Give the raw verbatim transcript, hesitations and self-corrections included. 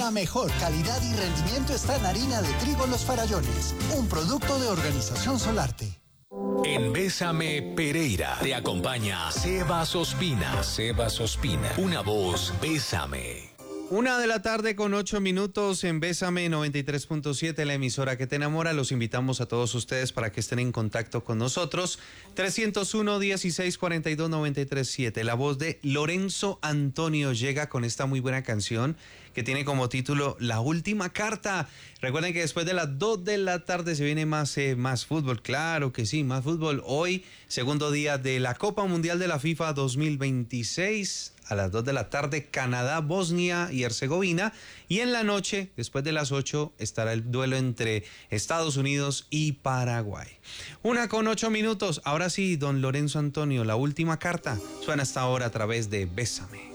La mejor calidad y rendimiento está en harina de trigo Los Farallones, un producto de Organización Solarte. En Bésame Pereira te acompaña Sebas Ospina. Sebas Ospina, una voz Bésame. Una de la tarde con ocho minutos en Bésame noventa y tres punto siete, la emisora que te enamora. Los invitamos a todos ustedes para que estén en contacto con nosotros. trescientos uno, dieciséis, cuarenta y dos, noventa y tres, siete. La voz de Lorenzo Antonio llega con esta muy buena canción que tiene como título La Última Carta. Recuerden que después de las dos de la tarde se viene más, eh, más fútbol. Claro que sí, más fútbol. Hoy, segundo día de la Copa Mundial de la FIFA dos mil veintiséis. A las dos de la tarde, Canadá, Bosnia y Herzegovina. Y en la noche, después de las ocho, estará el duelo entre Estados Unidos y Paraguay. Una con ocho minutos. Ahora sí, don Lorenzo Antonio, La Última Carta. Suena hasta ahora a través de Bésame.